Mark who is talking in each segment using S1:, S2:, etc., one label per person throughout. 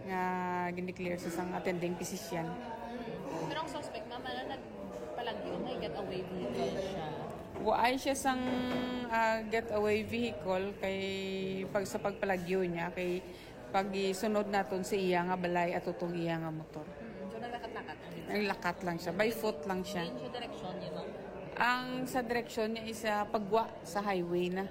S1: nga gindeclare sa sang attending physician.
S2: Pero ang suspect, ma'am, nagpalagyo na get away vehicle siya.
S1: Waay siya sang getaway vehicle kay sa pagpalagyo niya kay pag isunod naton sa iya nga balay at utong iya nga motor.
S2: So naglakat-lakat.
S1: Naglakat lang siya, by foot lang siya.
S2: Yung direksyon niya, ma'am.
S1: Ang sa direksyon niya is pagwa sa highway na.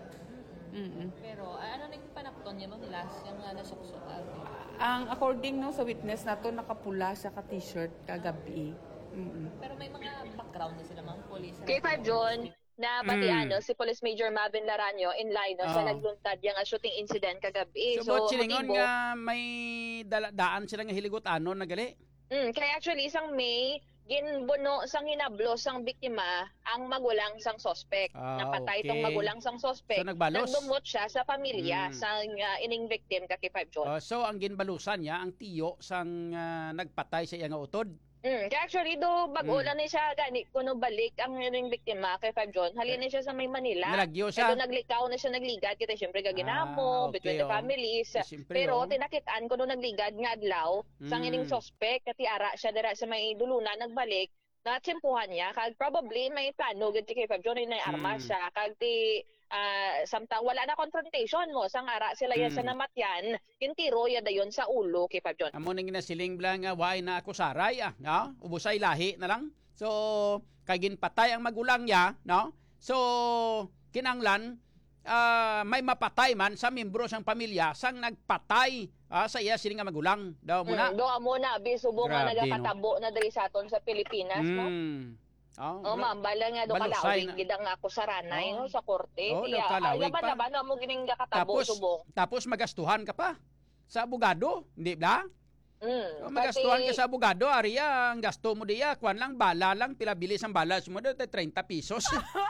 S2: Pero ano nang panapton niya, ma'am, last yung nasukso?
S1: Ang according no sa witness nato nakapula sa ka t-shirt kagabi.
S2: Pero may mga background na sila, ma'am, police.
S3: K5 John, na pati si Police Major Mavin Laranyo in line sa nagluntad yung shooting incident kagabi.
S4: So silingon nga may daan sila nga hiligot anon nagali.
S3: Kaya actually isang May ginbuno sang hinablo sang biktima ang magulang sang suspect. Napatay itong magulang sang suspect.
S4: So nagbalos?
S3: Nagdumot siya sa pamilya sang ining victim ka K5 John.
S4: So ang ginbalusan niya ang tiyo sang nagpatay sa iya nga utod.
S3: Kaya actually do bag-ulan ni siya gani kuno balik ang ining biktima kay 5 John. Halin ni siya sa may Manila.
S4: Nalagyo siya.
S3: Kaya naglikaw na siya nagligad kita syempre gaginamo between the families. Pero tinakitaan kuno nagligad nga adlaw sang ining suspect kati ara siya dira sa may dulunan nagbalik na tsimpuhan niya kag probably may plano gid kay 5 John na arma siya kag ti samtang wala na confrontation mo sang ara sila yan sa namatyan kintiro ya dayon sa ulo kay 5 John.
S4: Amo nang ginasiling blang why na ako saray no? Ubusay lahi na lang. So kay ginpatay ang magulang niya, no? So kinanglan may mapatay man sa membro sang pamilya sang nagpatay sa iya sining nga magulang daw muna.
S3: Do amo na bisubong nga nagakatabo na diri sa aton sa Pilipinas, no? Ma'am, bala nga do kalawig gid ang ako sa ranay no sa korte. Laban mo gining gakatabo subong.
S4: Tapos magastuhan ka pa sa abogado, hindi ba? Magastuhan ka sa abogado, ariya ang gasto mo diya, kuan lang bala lang pila bilis ang bala mo 30 pesos.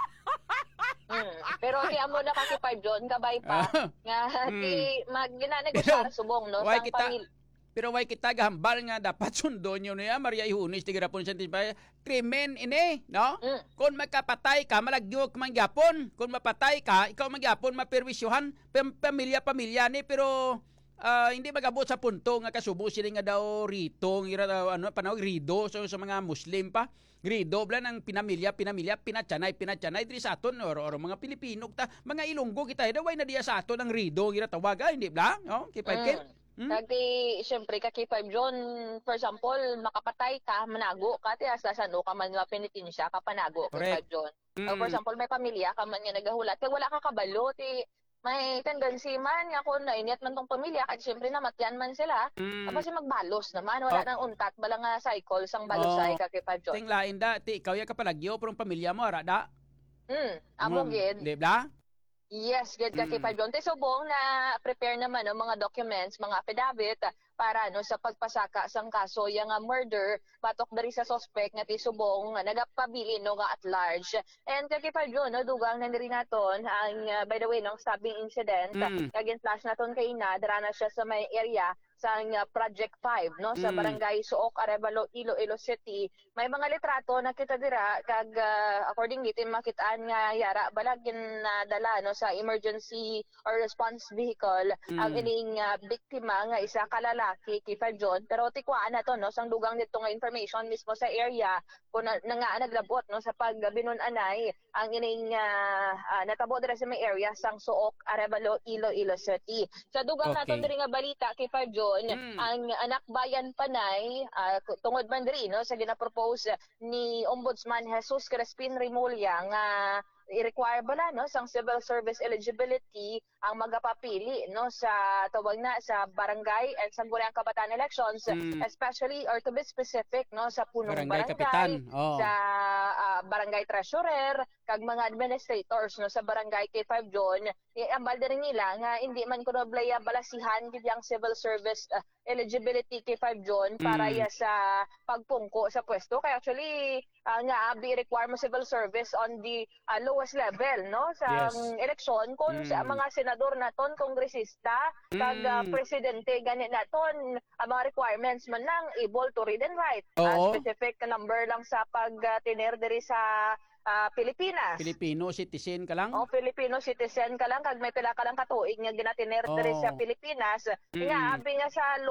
S3: Pero ti amo na kaki 5 John kabay pa nga ti magginanegosar subong no sa pamilya.
S4: Pero why kita gahambal nga dapat sundo nyo niya Maria Ihunis tigira po sa krimen ini, no? Kung magkapatay ka, malagyo ka mangyapon. Kung mapatay ka, ikaw mangyapon maperwisyuhan pamilya ni pero hindi magabot sa punto nga kasubo sila nga daw rito, panawag rido so, sa mga Muslim pa. Rido bla ng pinamilya pinatsanay diri sa aton or mga Pilipino ta mga Ilonggo kita daw na diya sa aton ang rido gira tawag hindi bla, no? Kay
S3: Kati, syempre, kaki 5 John, for example, makapatay ka, manago ka, ti asla sa no, ka man mapinitin siya, kapanago, kay 5 John. For example, may pamilya, ka man nga nagahulat, kaya wala ka kabalo, ti may tendency man, nga kung nainit man tong pamilya, kasi syempre namatyan man sila, kasi magbalos naman, wala nang untat, bala nga cycle, sang balusay, kaki 5 John.
S4: Ting lain da, ti ikaw ya kapalagyo, pero pamilya mo, arada?
S3: Amo gid.
S4: Di ba?
S3: Yes, good ka kay 5 John. Subong na prepare naman no, mga documents, mga affidavit para no sa pagpasaka sang kaso yang murder patok dari sa suspect nga tisubong nagapabili no nga at large. And kay 5 John no dugang na rin naton ang by the way no stabbing incident kagin flash naton kay na dara na siya sa may area sa Project 5 no sa Barangay Suok, Arevalo, Iloilo City. May mga litrato na kita dira kag according dito makitaan nga yara balagin na dala no sa emergency or response vehicle ang ining biktima nga isa ka lalaki kay 5 John pero tikwaan na to no sang dugang nito nga information mismo sa area kung nga naglabot no sa pagbinun-anay ang ining natabo dira sa may area sang Suok, Arevalo, Iloilo City. Sa dugang naton diri nga balita kay 5 John ang anak bayan panay tungod man diri no sa ginapropose ni Ombudsman Jesus Crespin Remulla nga i-require bala no sang civil service eligibility ang magapapili no sa tawag na sa barangay at sa Sangguniang Kabataan elections especially or to be specific no sa punong barangay sa barangay treasurer kag mga administrators no sa barangay kay 5 John ambal din nila nga hindi man kuno blaya balasihan gid yang civil service eligibility kay 5 John para ya sa pagpungko sa pwesto kay actually nga be require mo civil service on the lowest level no sa eleksyon kung sa mga senador naton kongresista kag presidente gani naton ang mga requirements man lang able to read and write specific number lang sa pagtiner diri sa Pilipinas.
S4: Filipino citizen ka lang?
S3: Filipino citizen ka lang kag may pila ka lang katuig nga ginatiner diri sa Pilipinas. Nga abi nga sa